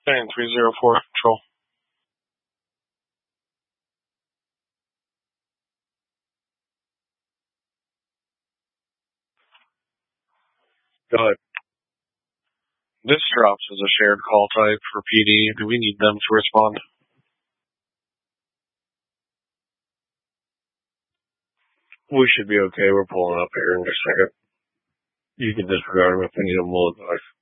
Giant 304 control. Go ahead. This drops as a shared call type for PD. Do we need them to respond? We should be okay. We're pulling up here in just a second. You can disregard them if any of them will advise.